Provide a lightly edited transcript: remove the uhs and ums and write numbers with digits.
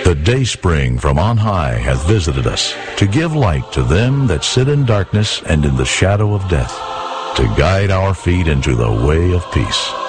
The dayspring from on high hath visited us, to give light to them that sit in darkness and in the shadow of death, to guide our feet into the way of peace.